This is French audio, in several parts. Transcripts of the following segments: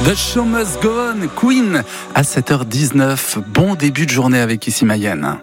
The Show Must Go On, Queen, à 7h19. Bon début de journée avec ici Mayenne.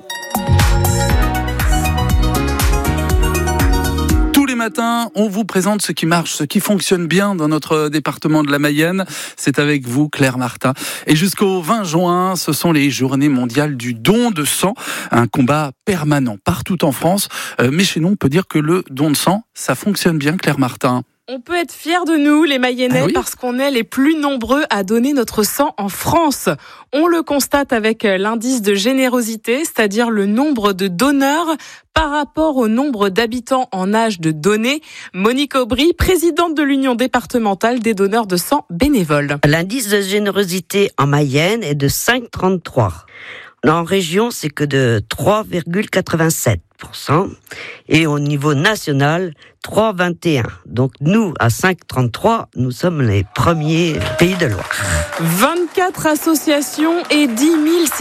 Tous les matins, on vous présente ce qui marche, ce qui fonctionne bien dans notre département de la Mayenne. C'est avec vous, Claire Martin. Et jusqu'au 20 juin, ce sont les journées mondiales du don de sang. Un combat permanent partout en France. Mais chez nous, on peut dire que le don de sang, ça fonctionne bien, Claire Martin. On peut être fiers de nous, les Mayennais, oui. parce qu'on est les plus nombreux à donner notre sang en France. On le constate avec l'indice de générosité, c'est-à-dire le nombre de donneurs par rapport au nombre d'habitants en âge de donner. Monique Aubry, présidente de l'Union départementale des donneurs de sang bénévoles. L'indice de générosité en Mayenne est de 5,33. En région, c'est que de 3,87%. Et au niveau national, 3,21. Donc nous, à 5,33, nous sommes les premiers pays de Loire. 24 associations et 10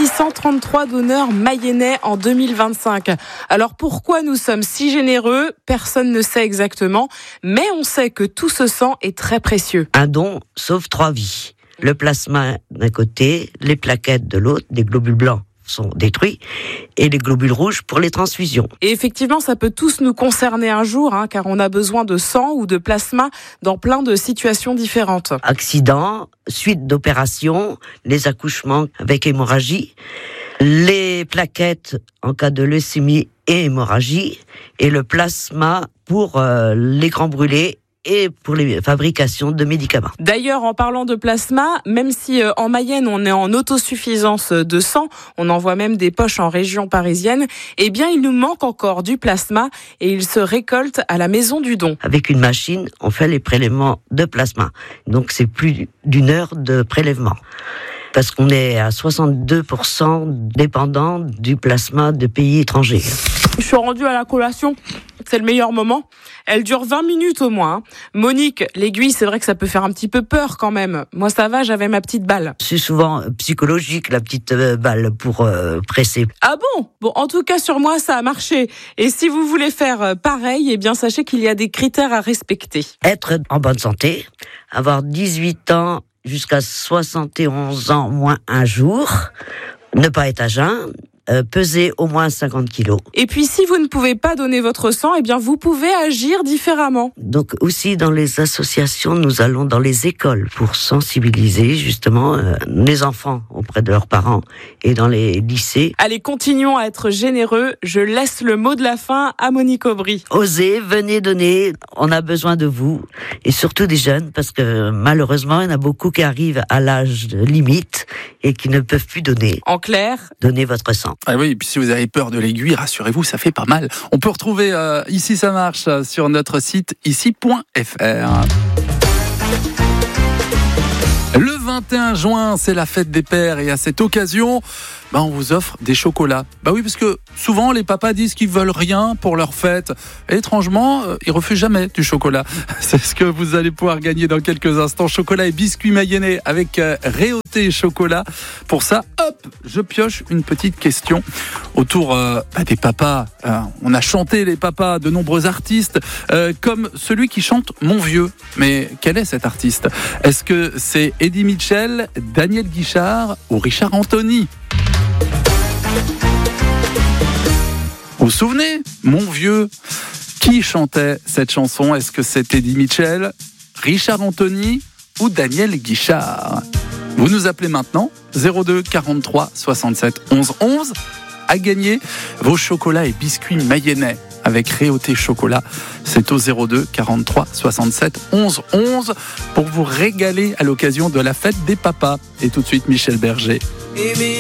633 donneurs mayennais en 2025. Alors pourquoi nous sommes si généreux ? Personne ne sait exactement, mais on sait que tout ce sang est très précieux. Un don sauve 3 vies. Le plasma d'un côté, les plaquettes de l'autre, les globules blancs sont détruits, et les globules rouges pour les transfusions. Et effectivement, ça peut tous nous concerner un jour, car on a besoin de sang ou de plasma dans plein de situations différentes. Accidents, suite d'opérations, les accouchements avec hémorragie, les plaquettes en cas de leucémie et hémorragie, et le plasma pour les grands brûlés et pour les fabrications de médicaments. D'ailleurs, en parlant de plasma, même si en Mayenne on est en autosuffisance de sang, on envoie même des poches en région parisienne, eh bien il nous manque encore du plasma et il se récolte à la maison du don. Avec une machine, on fait les prélèvements de plasma. Donc c'est plus d'1 heure de prélèvement. Parce qu'on est à 62% dépendant du plasma de pays étrangers. Je suis rendue à la collation, c'est le meilleur moment. Elle dure 20 minutes au moins. Monique, l'aiguille, c'est vrai que ça peut faire un petit peu peur quand même. Moi ça va, j'avais ma petite balle. C'est souvent psychologique, la petite balle pour presser. Ah bon ? Bon, en tout cas sur moi ça a marché. Et si vous voulez faire pareil, eh bien sachez qu'il y a des critères à respecter. Être en bonne santé, avoir 18 ans jusqu'à 71 ans moins un jour, ne pas être à jeun, peser au moins 50 kilos. Et puis si vous ne pouvez pas donner votre sang, eh bien vous pouvez agir différemment. Donc aussi dans les associations, nous allons dans les écoles pour sensibiliser justement les enfants auprès de leurs parents et dans les lycées. Allez, continuons à être généreux. Je laisse le mot de la fin à Monique Aubry. Osez, venez donner, on a besoin de vous et surtout des jeunes parce que malheureusement, il y en a beaucoup qui arrivent à l'âge limite et qui ne peuvent plus donner. En clair, donnez votre sang. Ah oui, et puis si vous avez peur de l'aiguille, rassurez-vous, ça fait pas mal. On peut retrouver Ici ça marche sur notre site ici.fr. Le 21 juin, c'est la fête des pères et à cette occasion, on vous offre des chocolats. Oui, parce que souvent les papas disent qu'ils veulent rien pour leur fête. Et étrangement, ils refusent jamais du chocolat. C'est ce que vous allez pouvoir gagner dans quelques instants. Chocolat et biscuits mayennais avec Réauté chocolat. Pour ça, hop, je pioche une petite question autour des papas. On a chanté les papas de nombreux artistes, comme celui qui chante Mon Vieux. Mais quel est cet artiste ? Est-ce que c'est Eddie Mitchell, Daniel Guichard ou Richard Anthony ? Vous vous souvenez, Mon Vieux, qui chantait cette chanson ? Est-ce que c'est Eddie Mitchell, Richard Anthony ou Daniel Guichard ? Vous nous appelez maintenant, 02 43 67 11 11, à gagner vos chocolats et biscuits mayennais avec Réauté chocolat. C'est au 02 43 67 11 11 pour vous régaler à l'occasion de la fête des papas. Et tout de suite, Michel Berger.